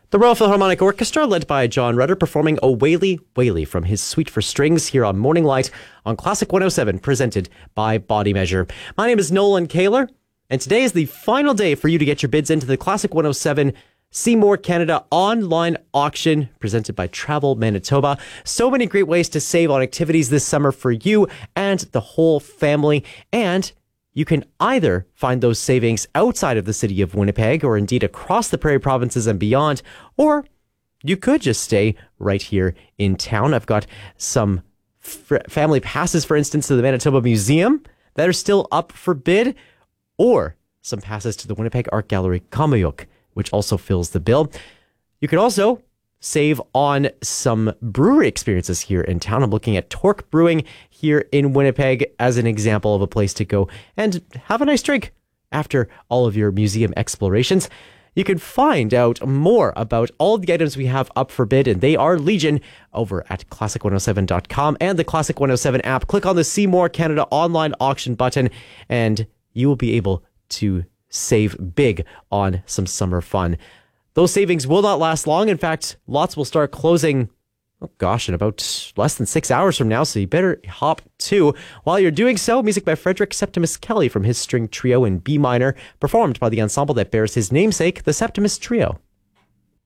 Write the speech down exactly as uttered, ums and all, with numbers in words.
The Royal Philharmonic Orchestra, led by John Rutter, performing O Waly Waly from his Suite for Strings here on Morning Light on Classic one oh seven, presented by Body Measure. My name is Nolan Kaler, and today is the final day for you to get your bids into the Classic one oh seven Seymour Canada online auction presented by Travel Manitoba. So many great ways to save on activities this summer for you and the whole family, and you can either find those savings outside of the city of Winnipeg or indeed across the Prairie Provinces and beyond, or you could just stay right here in town. I've got some f- family passes, for instance, to the Manitoba Museum that are still up for bid, or some passes to the Winnipeg Art Gallery Kamayuk, which also fills the bill. You could also save on some brewery experiences here in town. I'm looking at Torque Brewing here in Winnipeg as an example of a place to go and have a nice drink after all of your museum explorations. You can find out more about all the items we have up for bid, and they are legion, over at classic one oh seven dot com and the Classic one oh seven app. Click on the Seymour Canada online auction button, and you will be able to save big on some summer fun. Those savings will not last long. In fact, lots will start closing, oh gosh, in about less than six hours from now, so you better hop to. While you're doing so, music by Frederick Septimus Kelly from his string trio in B minor, performed by the ensemble that bears his namesake, the Septimus Trio.